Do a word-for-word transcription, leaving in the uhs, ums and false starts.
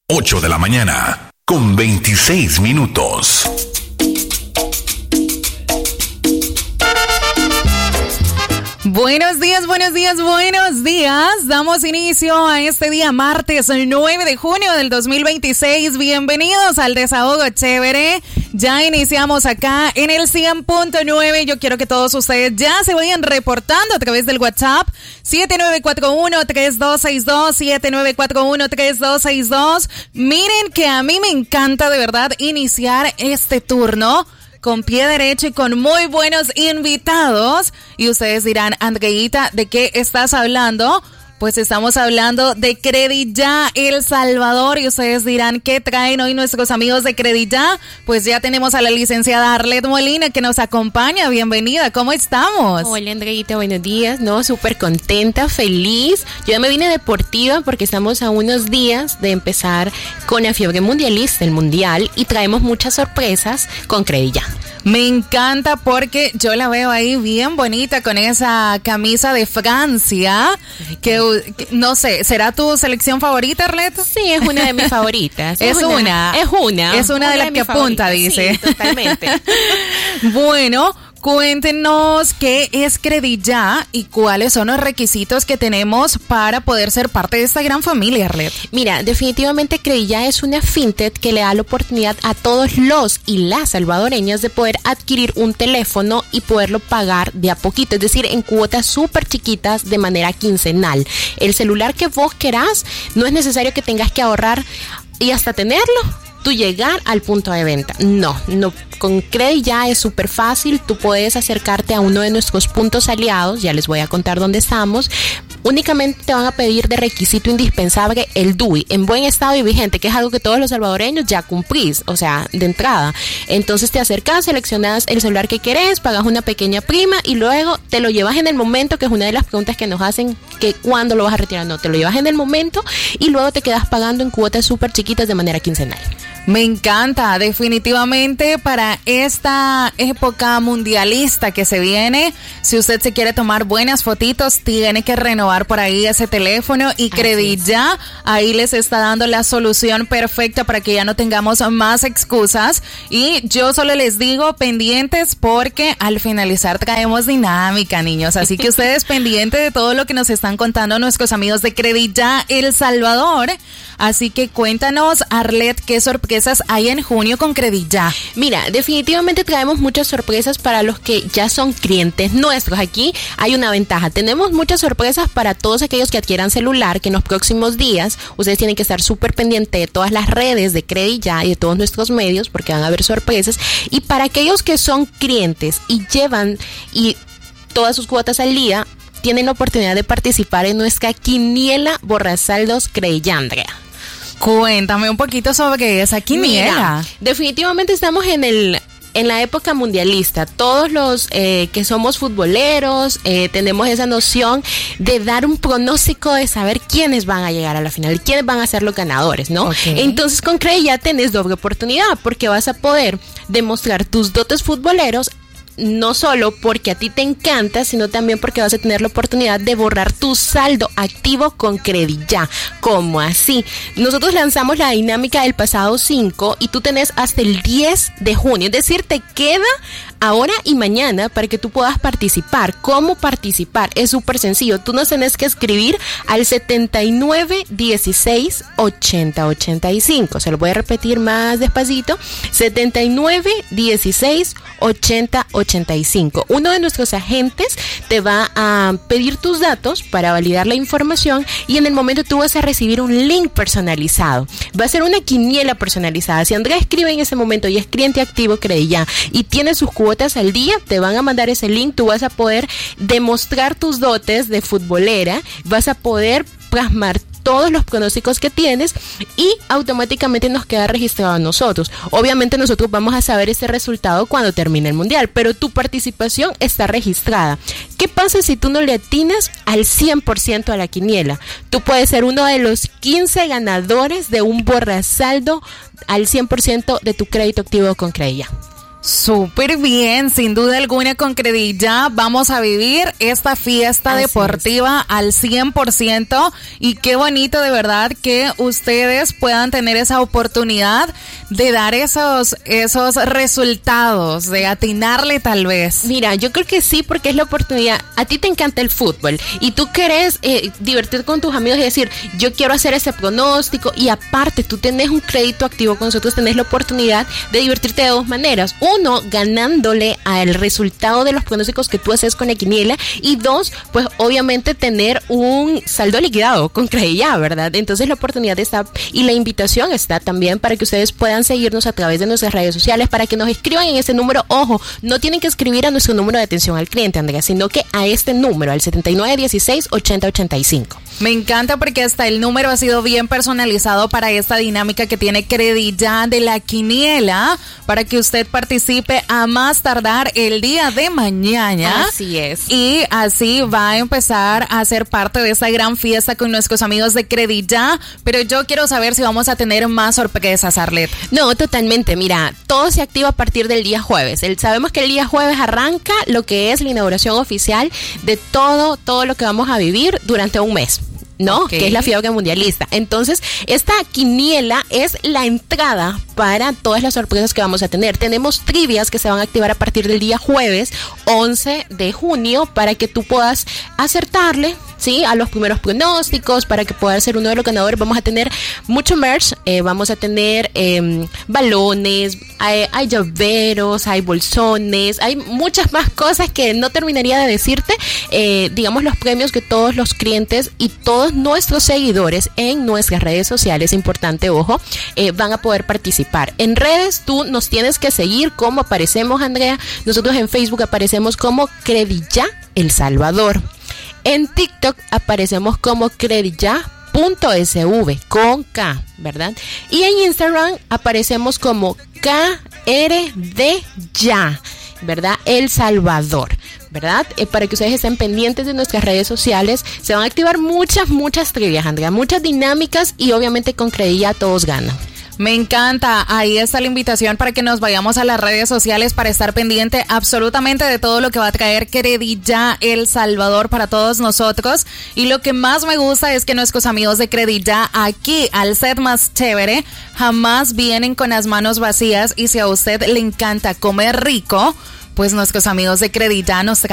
ocho de la mañana, con veintiséis minutos. Buenos días, buenos días, buenos días. Damos inicio a este día martes nueve de junio del dos mil veintiséis. Bienvenidos al Desahogo Chévere. Ya iniciamos acá en el cien punto nueve. Yo quiero que todos ustedes ya se vayan reportando a través del WhatsApp siete nueve cuatro uno, tres dos seis dos, siete nueve cuatro uno, tres dos seis dos. Miren que a mí me encanta de verdad iniciar este turno con pie derecho y con muy buenos invitados. Y ustedes dirán, Andreita, ¿de qué estás hablando? Pues estamos hablando de Credit-Ya El Salvador. Y ustedes dirán, ¿qué traen hoy nuestros amigos de Credit-Ya? Pues ya tenemos a la licenciada Arlet Molina que nos acompaña. Bienvenida, ¿cómo estamos? Hola, Andreita, buenos días. No, súper contenta, feliz. Yo ya me vine deportiva porque estamos a unos días de empezar con la fiebre mundialista, el mundial, y traemos muchas sorpresas con Credit-Ya. Me encanta porque yo la veo ahí bien bonita con esa camisa de Francia, que, que no sé, ¿será tu selección favorita, Arlet? Sí, es una de mis favoritas. Es, es una, una. Es una. Es una, una de las de que apunta, favoritas. Dice. Sí, totalmente. Bueno, cuéntenos qué es Credit-Ya y cuáles son los requisitos que tenemos para poder ser parte de esta gran familia, Arlet. Mira, definitivamente Credit-Ya es una fintech que le da la oportunidad a todos los y las salvadoreñas de poder adquirir un teléfono y poderlo pagar de a poquito, es decir, en cuotas súper chiquitas de manera quincenal. El celular que vos querás, no es necesario que tengas que ahorrar y hasta tenerlo, tú llegar al punto de venta. No, no. Con Credit-Ya es súper fácil. Tú puedes acercarte a uno de nuestros puntos aliados. Ya les voy a contar dónde estamos. Únicamente te van a pedir de requisito indispensable el D U I en buen estado y vigente, que es algo que todos los salvadoreños ya cumplís, o sea, de entrada. Entonces te acercas, seleccionas el celular que querés, pagas una pequeña prima y luego te lo llevas en el momento, que es una de las preguntas que nos hacen, que cuándo lo vas a retirar. No, te lo llevas en el momento y luego te quedas pagando en cuotas súper chiquitas de manera quincenal. Me encanta, definitivamente para esta época mundialista que se viene, si usted se quiere tomar buenas fotitos, tiene que renovar por ahí ese teléfono y Credit-Ya ahí les está dando la solución perfecta para que ya no tengamos más excusas. Y yo solo les digo pendientes porque al finalizar traemos dinámica, niños, así que ustedes pendientes de todo lo que nos están contando nuestros amigos de Credit-Ya El Salvador. Así que cuéntanos, Arlet, qué sorpresas hay en junio con Credit-Ya. Mira, definitivamente traemos muchas sorpresas para los que ya son clientes nuestros. Aquí hay una ventaja. Tenemos muchas sorpresas para todos aquellos que adquieran celular, que en los próximos días ustedes tienen que estar súper pendientes de todas las redes de Credit-Ya y de todos nuestros medios porque van a haber sorpresas. Y para aquellos que son clientes y llevan y todas sus cuotas al día, tienen la oportunidad de participar en nuestra quiniela Borrasaldos Credit-Ya, Andrea. Cuéntame un poquito sobre esa quiniela. Mira, definitivamente estamos en el en la época mundialista. Todos los eh, que somos futboleros eh, tenemos esa noción de dar un pronóstico de saber quiénes van a llegar a la final, quiénes van a ser los ganadores, ¿no? Okay. Entonces con Credit-Ya tenés doble oportunidad porque vas a poder demostrar tus dotes futboleros, no solo porque a ti te encanta, sino también porque vas a tener la oportunidad de borrar tu saldo activo con Credit-Ya. ¿Cómo así? Nosotros lanzamos la dinámica el pasado cinco y tú tenés hasta el diez de junio, es decir, te queda ahora y mañana para que tú puedas participar. ¿Cómo participar? Es súper sencillo. Tú nos tenés que escribir al setenta y nueve dieciséis ochenta ochenta y cinco. Se lo voy a repetir más despacito. setenta y nueve dieciséis ochenta ochenta y cinco. Uno de nuestros agentes te va a pedir tus datos para validar la información y en el momento tú vas a recibir un link personalizado. Va a ser una quiniela personalizada. Si Andrea escribe en ese momento y es cliente activo Credit-Ya y tiene sus cuotas al día, te van a mandar ese link, tú vas a poder demostrar tus dotes de futbolera, vas a poder plasmar todos los pronósticos que tienes y automáticamente nos queda registrado a nosotros. Obviamente nosotros vamos a saber ese resultado cuando termine el mundial, pero tu participación está registrada. ¿Qué pasa si tú no le atinas al cien por ciento a la quiniela? Tú puedes ser uno de los quince ganadores de un borrasaldo al cien por ciento de tu crédito activo con Credit-Ya. Súper bien, sin duda alguna con Credit-Ya vamos a vivir esta fiesta Así deportiva es. al cien por ciento y qué bonito de verdad que ustedes puedan tener esa oportunidad de dar esos, esos resultados, de atinarle tal vez. Mira, yo creo que sí, porque es la oportunidad. A ti te encanta el fútbol y tú querés eh, divertirte con tus amigos y decir, yo quiero hacer ese pronóstico, y aparte tú tenés un crédito activo con nosotros, tenés la oportunidad de divertirte de dos maneras. Uno, ganándole al resultado de los pronósticos que tú haces con la quiniela, y dos, pues obviamente tener un saldo liquidado con Credit-Ya, ¿verdad? Entonces la oportunidad está y la invitación está también para que ustedes puedan seguirnos a través de nuestras redes sociales, para que nos escriban en ese número. Ojo, no tienen que escribir a nuestro número de atención al cliente, Andrea, sino que a este número, al setenta y nueve dieciséis ochenta ochenta y cinco. Me encanta porque hasta el número ha sido bien personalizado para esta dinámica que tiene Credit-Ya de la quiniela, para que usted participe a más tardar el día de mañana. Así es. Y así va a empezar a ser parte de esta gran fiesta con nuestros amigos de Credit-Ya. Pero yo quiero saber si vamos a tener más sorpresas, Arlet. No, totalmente. Mira, todo se activa a partir del día jueves. El, sabemos que el día jueves arranca lo que es la inauguración oficial de todo, todo lo que vamos a vivir durante un mes. ¿no? Okay. Que es la FIABCA Mundialista. Entonces, esta quiniela es la entrada para todas las sorpresas que vamos a tener. Tenemos trivias que se van a activar a partir del día jueves once de junio para que tú puedas acertarle, ¿sí?, a los primeros pronósticos, para que puedas ser uno de los ganadores. Vamos a tener mucho merch, eh, vamos a tener eh, balones, hay, hay llaveros, hay bolsones, hay muchas más cosas que no terminaría de decirte. Eh, digamos, los premios que todos los clientes y todos nuestros seguidores en nuestras redes sociales, importante, ojo, eh, van a poder participar. En redes tú nos tienes que seguir como aparecemos, Andrea. Nosotros en Facebook aparecemos como Credit-Ya El Salvador. En TikTok aparecemos como creditya.sv con K, ¿verdad? Y en Instagram aparecemos como K R D Ya, ¿verdad? El Salvador, ¿verdad? Eh, para que ustedes estén pendientes de nuestras redes sociales. Se van a activar muchas, muchas trivias, Andrea, muchas dinámicas, y obviamente con Credit-Ya todos ganan. Me encanta, ahí está la invitación para que nos vayamos a las redes sociales para estar pendiente absolutamente de todo lo que va a traer Credit-Ya El Salvador para todos nosotros. Y lo que más me gusta es que nuestros amigos de Credit-Ya aquí al set más chévere jamás vienen con las manos vacías, y si a usted le encanta comer rico, pues nuestros amigos de Credit-Ya nos traen